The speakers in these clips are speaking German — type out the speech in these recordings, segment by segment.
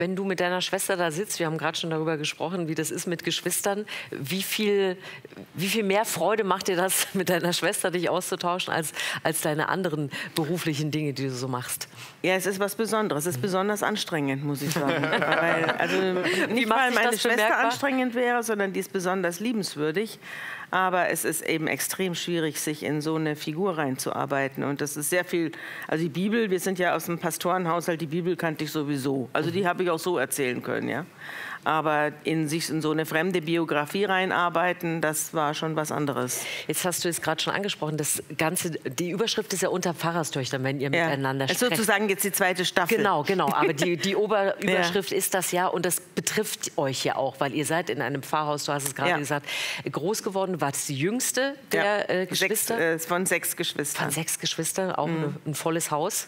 Wenn du mit deiner Schwester da sitzt, wir haben gerade schon darüber gesprochen, wie das ist mit Geschwistern, wie viel mehr Freude macht dir das, mit deiner Schwester dich auszutauschen, als deine anderen beruflichen Dinge, die du so machst? Ja, es ist was Besonderes. Es ist besonders anstrengend, muss ich sagen. Weil, also nicht, weil meine Schwester anstrengend wäre, sondern die ist besonders liebenswürdig. Aber es ist eben extrem schwierig, sich in so eine Figur reinzuarbeiten. Und das ist sehr viel, also die Bibel, wir sind ja aus dem Pastorenhaushalt, die Bibel kannte ich sowieso. Also die habe ich auch so erzählen können, ja. Aber sich in so eine fremde Biografie reinarbeiten, das war schon was anderes. Jetzt hast du es gerade schon angesprochen, das Ganze, die Überschrift ist ja unter Pfarrerstöchtern, wenn ihr miteinander sprecht. Sozusagen jetzt die zweite Staffel. Genau, aber die Oberüberschrift ist das ja, und das betrifft euch ja auch, weil ihr seid in einem Pfarrhaus, du hast es gerade gesagt, groß geworden. Du warst die jüngste der Geschwister? Von 6 Geschwistern. Von 6 Geschwistern, auch ein volles Haus.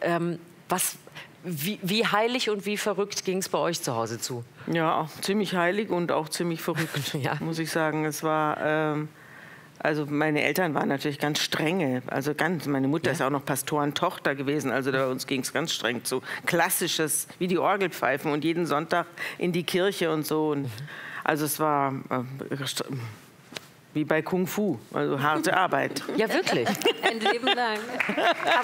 Wie heilig und wie verrückt ging es bei euch zu Hause zu? Ja, auch ziemlich heilig und auch ziemlich verrückt, muss ich sagen. Es war, also meine Eltern waren natürlich ganz strenge. Also meine Mutter ist auch noch Pastorentochter gewesen. Also bei uns ging es ganz streng zu. Klassisches, wie die Orgelpfeifen und jeden Sonntag in die Kirche und so. Und, also es war wie bei Kung Fu, also harte Arbeit. Ja, wirklich. Ein Leben lang. Aber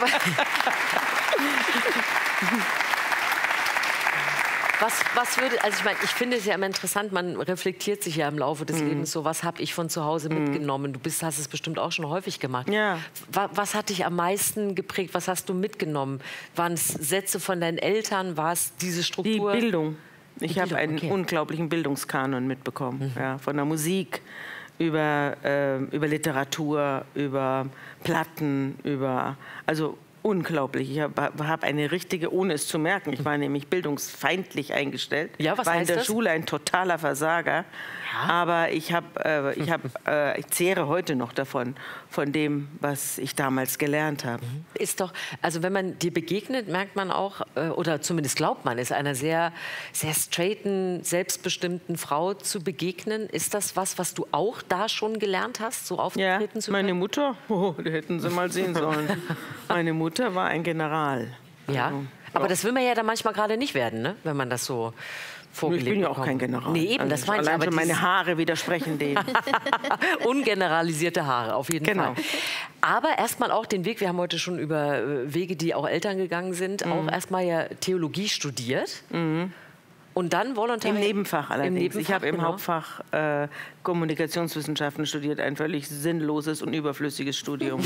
was würde, also ich meine, ich finde es ja immer interessant, man reflektiert sich ja im Laufe des Lebens so, was habe ich von zu Hause mitgenommen? Du hast es bestimmt auch schon häufig gemacht. Ja. Was hat dich am meisten geprägt? Was hast du mitgenommen? Waren es Sätze von deinen Eltern? War es diese Struktur? Die Bildung. Ich habe einen unglaublichen Bildungskanon mitbekommen, ja, von der Musik über Literatur, über Platten, also unglaublich. Ich habe eine richtige, ohne es zu merken, ich war nämlich bildungsfeindlich eingestellt, ja, was war in heißt der das? Schule ein totaler Versager, aber ich zehre heute noch davon, von dem, was ich damals gelernt habe. Ist doch, also wenn man dir begegnet, merkt man auch, oder zumindest glaubt man, ist einer sehr, sehr straighten, selbstbestimmten Frau zu begegnen. Ist das was du auch da schon gelernt hast, so auftreten zu können? Meine Mutter, die hätten Sie mal sehen sollen. Meine Mutter war ein General. Ja, aber das will man ja dann manchmal gerade nicht werden, ne? Wenn man das so vorgelegt Ich bin ja bekommt. auch kein General. Nee, eben, also das meine ich. Allein Aber schon meine Haare widersprechen dem. Ungeneralisierte Haare, auf jeden Fall. Aber erstmal auch den Weg, wir haben heute schon über Wege, die auch Eltern gegangen sind, auch erstmal ja Theologie studiert. Und dann Volontariat. Im Nebenfach allerdings. Ich habe im genau. Hauptfach Kommunikationswissenschaften studiert, ein völlig sinnloses und überflüssiges Studium.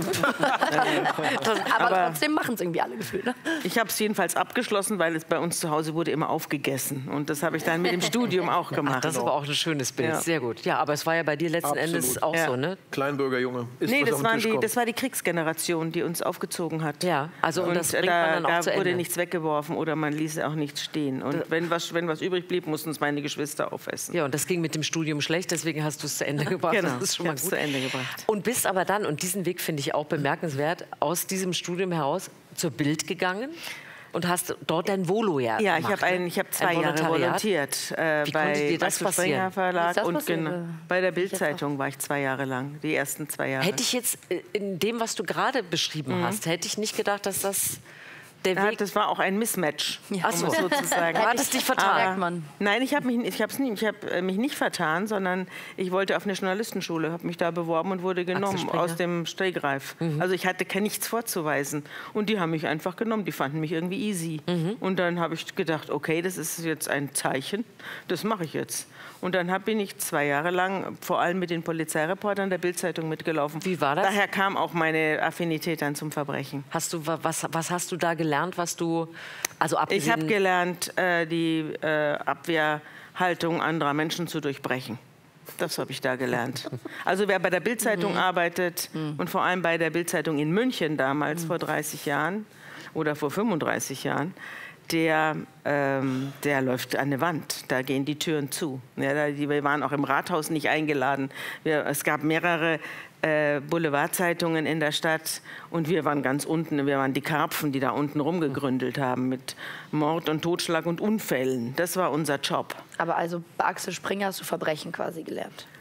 Aber trotzdem machen es irgendwie alle gefühlt. Ne? Ich habe es jedenfalls abgeschlossen, weil es bei uns zu Hause wurde immer aufgegessen. Und das habe ich dann mit dem Studium auch gemacht. Ach, das ist aber auch ein schönes Bild, sehr gut. Ja, aber es war ja bei dir letzten Endes auch so, ne? Kleinbürgerjunge. Nee, das war die Kriegsgeneration, die uns aufgezogen hat. Ja, also und das bringt man dann auch zu Da wurde Ende. nichts weggeworfen oder man ließ auch nichts stehen. Und wenn was übrig blieb, mussten es meine Geschwister aufessen. Ja, und das ging mit dem Studium schlecht, deswegen hast du es zu Ende gebracht. Genau, das ist schon mal gut. Zu Ende gebracht. Und bist aber dann, und diesen Weg finde ich auch bemerkenswert, aus diesem Studium heraus zur Bild gegangen und hast dort dein Volo gemacht. Ja, ich habe 2 Jahre volontiert bei Axel Springer Verlag und bei der Bild-Zeitung war ich 2 Jahre lang, die ersten 2 Jahre. Hätte ich jetzt in dem, was du gerade beschrieben hast, hätte ich nicht gedacht, dass das der Weg... Das war auch ein Mismatch, Ach so. sozusagen. Du hattest dich vertan. Nein, ich habe mich nicht vertan, sondern ich wollte auf eine Journalistenschule, habe mich da beworben und wurde genommen aus dem Stegreif. Also ich hatte nichts vorzuweisen und die haben mich einfach genommen, die fanden mich irgendwie easy. Und dann habe ich gedacht, okay, das ist jetzt ein Zeichen, das mache ich jetzt. Und dann bin ich 2 Jahre lang vor allem mit den Polizeireportern der Bild-Zeitung mitgelaufen. Wie war das? Daher kam auch meine Affinität dann zum Verbrechen. Was hast du da gelernt, was du, also abgesehen... Ich habe gelernt, die Abwehrhaltung anderer Menschen zu durchbrechen. Das habe ich da gelernt. Also wer bei der Bild-Zeitung arbeitet und vor allem bei der Bild-Zeitung in München damals vor 30 Jahren oder vor 35 Jahren, der läuft an eine Wand, da gehen die Türen zu. Ja, wir waren auch im Rathaus nicht eingeladen. Es gab mehrere Boulevardzeitungen in der Stadt und wir waren ganz unten, wir waren die Karpfen, die da unten rumgegründelt haben mit Mord und Totschlag und Unfällen. Das war unser Job. Aber also bei Axel Springer hast du Verbrechen quasi gelernt?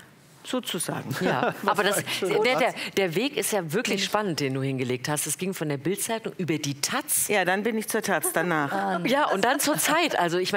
sozusagen. Ja, aber der Weg ist ja wirklich spannend, den du hingelegt hast. Es ging von der Bild-Zeitung über die Taz. Ja, dann bin ich zur Taz danach. Ja, und dann zur Zeit. Also ich